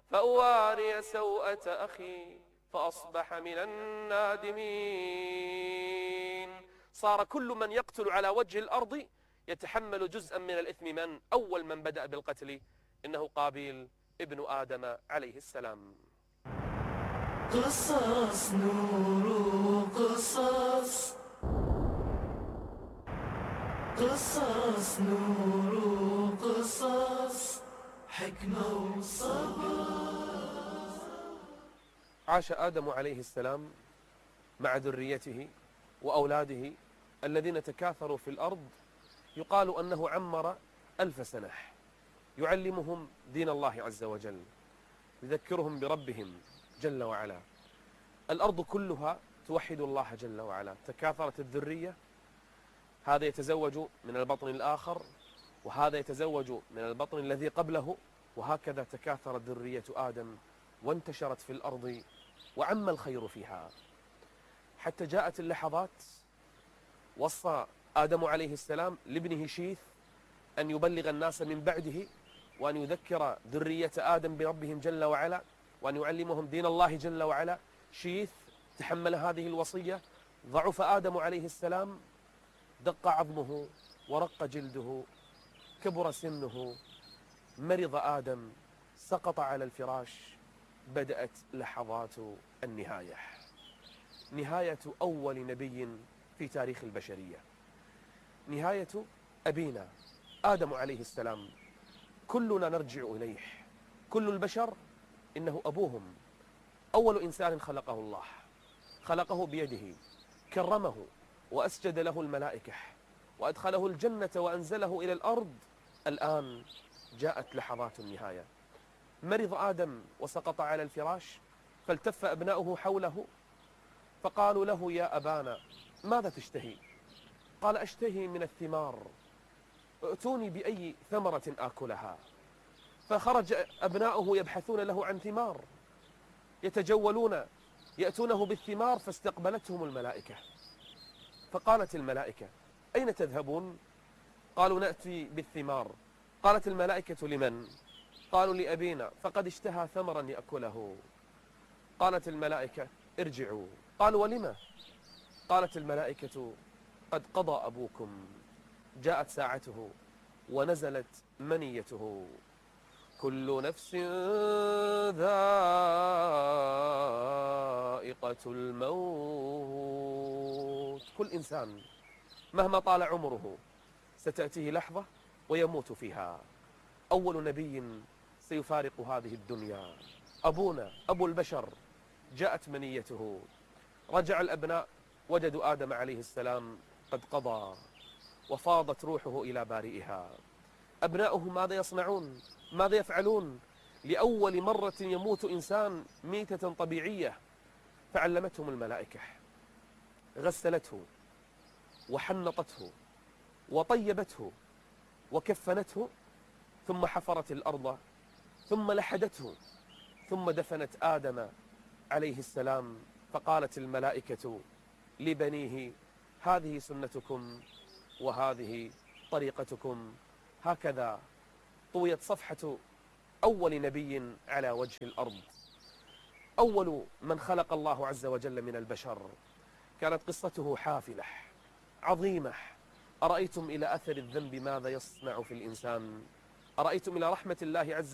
فأواري سوءة أخي فأصبح من النادمين. صار كل من يقتل على وجه الأرض يتحمل جزءا من الإثم. من أول من بدأ بالقتل؟ إنه قابيل ابن آدم عليه السلام. قصص نور قصص، قصص نور قصص، حكمة وصبر. عاش آدم عليه السلام مع ذريته وأولاده الذين تكاثروا في الأرض، يقال أنه عمر 1000 سنة، يعلمهم دين الله عز وجل، يذكرهم بربهم جل وعلا. الأرض كلها توحد الله جل وعلا. تكاثرت الذرية، هذا يتزوج من البطن الآخر، وهذا يتزوج من البطن الذي قبله، وهكذا تكاثرت ذرية آدم وانتشرت في الأرض وعم الخير فيها، حتى جاءت اللحظات وصى آدم عليه السلام لابنه شيث أن يبلغ الناس من بعده، وأن يذكر ذرية آدم بربهم جل وعلا، وأن يعلمهم دين الله جل وعلا. شيث تحمل هذه الوصية. ضعف آدم عليه السلام، دق عظمه ورق جلده، كبر سنه، مرض آدم، سقط على الفراش. بدأت لحظات النهاية، نهاية أول نبي في تاريخ البشرية، نهاية أبينا آدم عليه السلام. كلنا نرجع إليه، كل البشر إنه أبوهم. أول إنسان خلقه الله، خلقه بيده، كرمه وأسجد له الملائكة وأدخله الجنة وأنزله إلى الأرض. الآن جاءت لحظات النهاية. مرض آدم وسقط على الفراش، فالتف أبناؤه حوله فقالوا له: يا أبانا ماذا تشتهي؟ قال: أشتهي من الثمار، ائتوني بأي ثمرة آكلها. فخرج أبناؤه يبحثون له عن ثمار، يتجولون يأتونه بالثمار، فاستقبلتهم الملائكة. فقالت الملائكة: أين تذهبون؟ قالوا: نأتي بالثمار. قالت الملائكة: لمن؟ قالوا: لأبينا، فقد اشتهى ثمرا يأكله. قالت الملائكة: ارجعوا. قالوا: ولما؟ قالت الملائكة: قد قضى أبوكم. جاءت ساعته ونزلت منيته. كل نفس ذائقة الموت. كل إنسان مهما طال عمره ستأتيه لحظة ويموت فيها. أول نبي سيفارق هذه الدنيا أبونا أبو البشر. جاءت منيته، رجع الأبناء وجدوا آدم عليه السلام قد قضى، وفاضت روحه إلى بارئها. أبناؤه ماذا يصنعون؟ ماذا يفعلون؟ لأول مرة يموت إنسان ميتة طبيعية، فعلمتهم الملائكة، غسلته وحنطته وطيبته وكفنته، ثم حفرت الأرض، ثم لحدته، ثم دفنت آدم عليه السلام. فقالت الملائكة لبنيه: هذه سنتكم وهذه طريقتكم. هكذا طويت صفحة أول نبي على وجه الأرض، أول من خلق الله عز وجل من البشر. كانت قصته حافلة عظيمة. أرأيتم إلى أثر الذنب ماذا يصنع في الإنسان؟ أرأيتم إلى رحمة الله عز